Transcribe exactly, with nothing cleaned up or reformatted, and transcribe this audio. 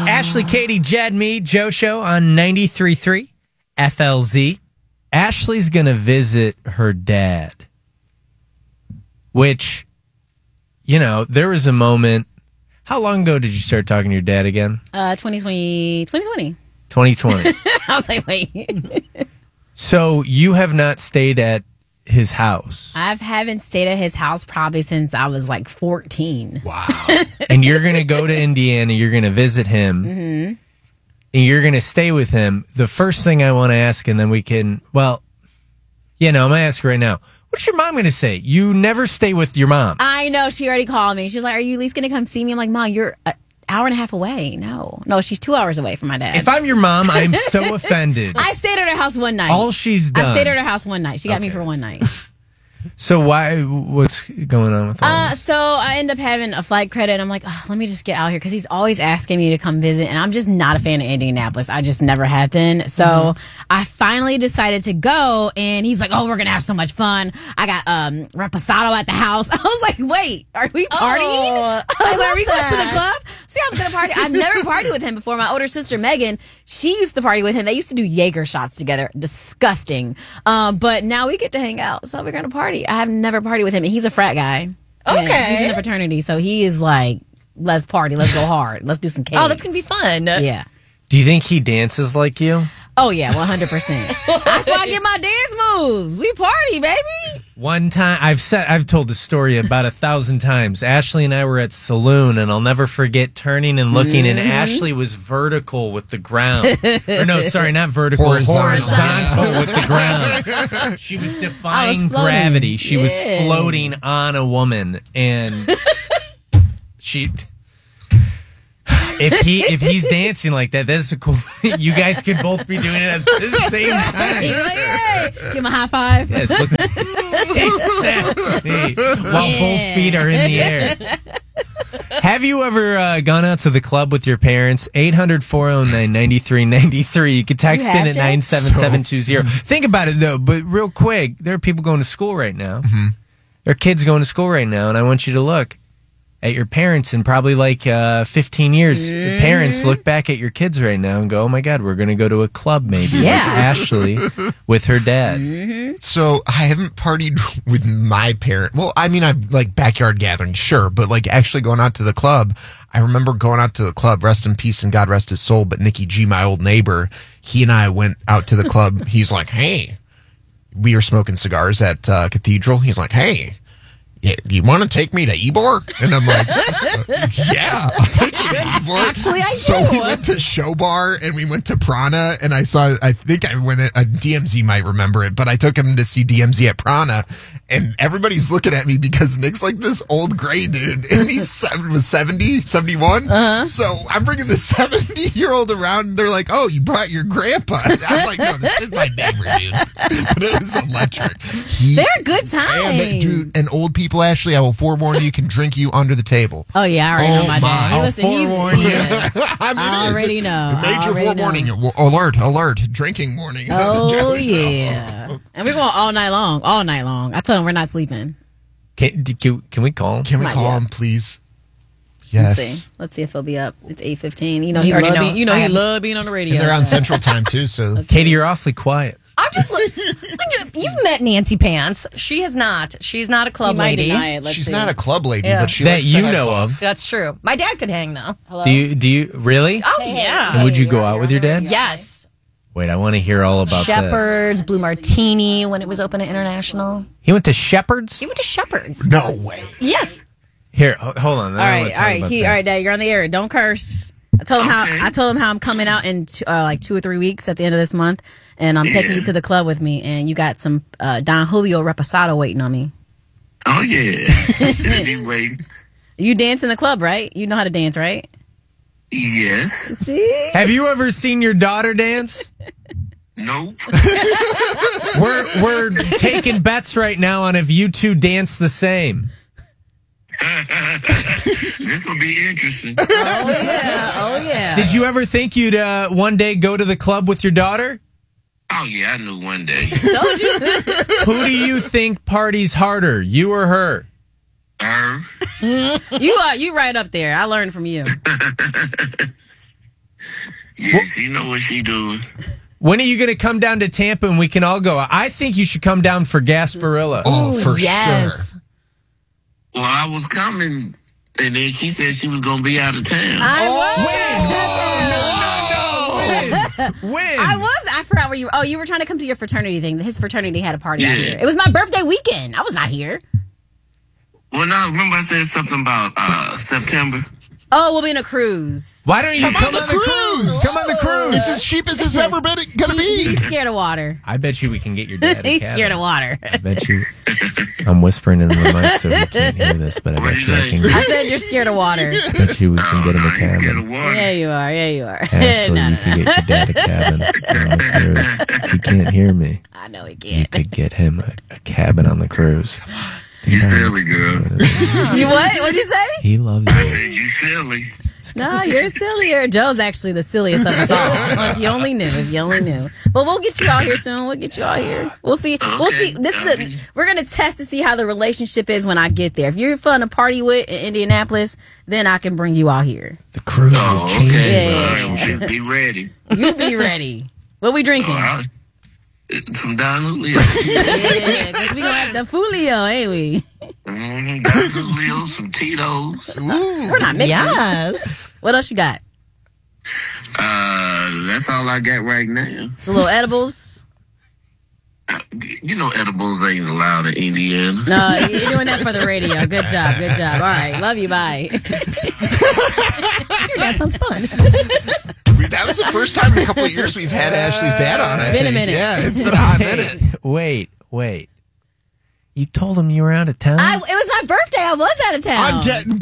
Ashley, Katie, Jed, me, Joe Show on ninety-three point three F L Z. Ashley's going to visit her dad, which, you know, there was a moment. How long ago did you start talking to your dad again? Uh, twenty twenty. twenty twenty. twenty twenty. I was like, wait. So you have not stayed at his house. I haven't stayed at his house probably since I was like fourteen. Wow. And you're going to go to Indiana. You're going to visit him. Mm-hmm. And you're going to stay with him. The first thing I want to ask, and then we can, well, yeah, no, I'm going to ask right now. What's your mom going to say? You never stay with your mom. I know. She already called me. She was like, are you at least going to come see me? I'm like, Mom, you're an hour and a half away. No. No, she's two hours away from my dad. If I'm your mom, I'm so offended. I stayed at her house one night. All she's done. I stayed at her house one night. She got Okay. me for one night. So why, what's going on with all Uh, this? so I end up having a flight credit, and I'm like, oh, let me just get out here because he's always asking me to come visit, and I'm just not a fan of Indianapolis. I just never have been. So mm-hmm. I finally decided to go, and he's like, oh, we're gonna have so much fun. I got um reposado at the house. I was like, wait, are we partying? Oh, I was I like, are we going love to the that. club? See, I'm gonna party. I've never partied with him before. My older sister Megan, she used to party with him. They used to do Jaeger shots together. Disgusting. Um, but now we get to hang out, so we're gonna party. I have never partied with him, and he's a frat guy. Okay. Yeah, he's in a fraternity, so he is like, let's party, let's go hard, let's do some cakes. Oh, that's going to be fun. Yeah. Do you think he dances like you? Oh, yeah, one hundred percent. That's why I get my dance moves. We party, baby. One time, I've said, I've told the story about a thousand times. Ashley and I were at Saloon, and I'll never forget turning and looking, Mm-hmm. and Ashley was vertical with the ground. Or no, sorry, not vertical, Horizontal. horizontal with the ground. She was I defying was floating. gravity. She was Yeah. floating on a woman, and she. If he if he's dancing like that, that's a cool. You guys could both be doing it at the same time. He's like, hey, give him a high five. Yes, look, exactly. While Yeah. both feet are in the air. Have you ever uh, gone out to the club with your parents? eight hundred, four oh nine, nine three nine three. You can text You have, in at Jack? nine seven seven two zero. Think about it, though, but real quick, there are people going to school right now. Mm-hmm. There are kids going to school right now, and I want you to look at your parents in probably like uh, fifteen years. Mm-hmm. Your parents look back at your kids right now and go, oh my God, we're going to go to a club maybe. Yeah. Like Ashley with her dad. Mm-hmm. So I haven't partied with my parent. Well, I mean, I've like backyard gathering, sure, but like actually going out to the club. I remember going out to the club, rest in peace and God rest his soul. But Nicky G, my old neighbor, he and I went out to the club. He's like, hey, we were smoking cigars at uh, Cathedral. He's like, hey, yeah, do you want to take me to Ybor? And I'm like, uh, yeah, I'll take you to Ybor. Actually, I so do. we went to Show Bar and we went to Prana, and I saw, I think I went, at, uh, D M Z might remember it, but I took him to see D M Z at Prana, and everybody's looking at me because Nick's like this old gray dude, and he's seven, was seventy, seventy-one. Uh-huh. So I'm bringing the seventy year old around, and they're like, oh, you brought your grandpa. And I'm like, no, this is my neighbor, dude. But it was electric. He, They're a good time. and, dude, and old people, Ashley, I will forewarn you, can drink you under the table. Oh, yeah, I already Oh, know my my. dad. I'll Listen, he's, forewarn you. yeah. I, mean, I it is. already It's know. I Major already forewarning. know. Alert, alert, drinking warning. Oh, Joe Show. yeah. And we're going all night long, all night long. I told him we're not sleeping. Can, can, can we call him? Can we Might call be up. him, please? Let's Yes. see. Let's see if he'll be up. It's eight fifteen. You know, You he already love know. being, you know, I he have- love being on the radio. And they're on Central Time, too, so. Katie, you're awfully quiet. I'm just like, you've met Nancy Pants. She has not. She's not a club He might lady. deny it. Let's She's see. not a club lady, Yeah. but she That likes to you have know fun. of. That's true. My dad could hang though. Hello? Do you, do you, really? Oh Hey, yeah. And would you Hey, go you're- out you're with on your the dad? radio. Yes. Wait, I want to hear all about this. Shepherd's, Blue Martini when it was open at International. He went to Shepherd's? He went to Shepherd's. No way. Yes. Here, ho- hold on. All right, all right, he, all right, Dad, you're on the air. Don't curse. I told him Okay. how I told him how I'm coming out in t- uh, like two or three weeks at the end of this month, and I'm taking you to the club with me. And you got some uh, Don Julio Reposado waiting on me. Oh yeah. It'll be waiting. You dance in the club, right? You know how to dance, right? Yes. See? Have you ever seen your daughter dance? Nope. We're we're taking bets right now on if you two dance the same. This will be interesting. Oh yeah, oh yeah. Did you ever think you'd uh, one day go to the club with your daughter? Oh yeah, I knew one day. Told you. Who do you think parties harder, you or her? Her. You uh, you right up there. I learned from you. Yeah, she know what she doing. When are you going to come down to Tampa and we can all go? I think you should come down for Gasparilla. Oh, for yes. sure. Well, I was coming, and then she said she was gonna be out of town. I was. When? When? I was. I forgot where you. Oh, you were trying to come to your fraternity thing. His fraternity had a party out Yeah. here. It was my birthday weekend. I was not here. Well, now remember I said something about uh, September. Oh, we'll be in a cruise. Why don't you Come come, on on the the cruise. cruise? Come on the cruise. It's as cheap as it's ever been gonna be. He's scared of water. I bet you we can get your dad a He's cabin. scared of water. I bet you. I'm whispering into the mic so he can't hear this, but I What'd bet you you I say? can I get, said you're scared of water. I bet you we can Oh, get him no, a he's scared cabin. of water. Yeah, you are. Yeah, you are. Ashley, No, you no, could no. get your dad a cabin on the cruise. He can't hear me. I know he You can't. could get him a, a cabin on the cruise. You silly girl. You what? What'd you say? He loves I you. said you silly. No, you're sillier. Joe's actually the silliest of us all. If you only knew. If you only knew. But we'll get you out here soon. We'll get you out here. We'll see. We'll Okay. see. This is a, we're gonna test to see how the relationship is when I get there. If you're fun to party with in Indianapolis, then I can bring you out here. The cruise will Oh, change okay. your Yeah. relationship. Well, be ready. You be ready. What we drinking? Oh, I was, some Don Julio. Yeah, because we gonna have the Fulio, ain't we? mm, Don Julio, some Tito's. We're not mixing. Yes. What else you got? Uh, that's all I got right now. Some little edibles. Uh, You know edibles ain't allowed in Indiana. No, you're doing that for the radio. Good job. Good job. All right. Love you. Bye. Your dad sounds fun. That was the first time in a couple of years we've had Ashley's dad on. It's I been a think. minute. Yeah, it's been a hot minute. Wait, wait. You told him you were out of town? I, it was my birthday. I was out of town. I'm getting